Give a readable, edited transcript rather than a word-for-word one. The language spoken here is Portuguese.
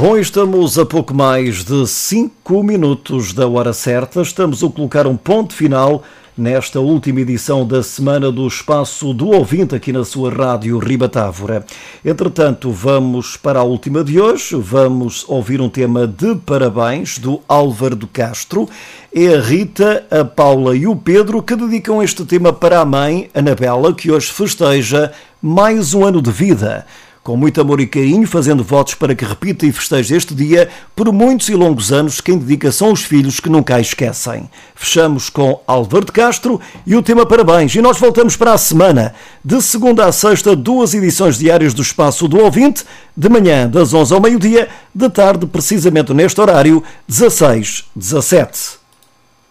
Bom, estamos a pouco mais de 5 minutos da hora certa. Estamos a colocar um ponto final nesta última edição da Semana do Espaço do Ouvinte aqui na sua rádio Ribatávora. Entretanto, vamos para a última de hoje. Vamos ouvir um tema de parabéns do Álvaro de Castro. É a Rita, a Paula e o Pedro que dedicam este tema para a mãe, Anabela, que hoje festeja mais um ano de vida. Com muito amor e carinho, fazendo votos para que repita e festeje este dia por muitos e longos anos. Quem dedica são os filhos que nunca a esquecem. Fechamos com Álvaro de Castro e o tema parabéns. E nós voltamos para a semana, de segunda a sexta, 2 edições diárias do Espaço do Ouvinte, de manhã das 11 ao meio-dia, de tarde, precisamente neste horário, 16-17.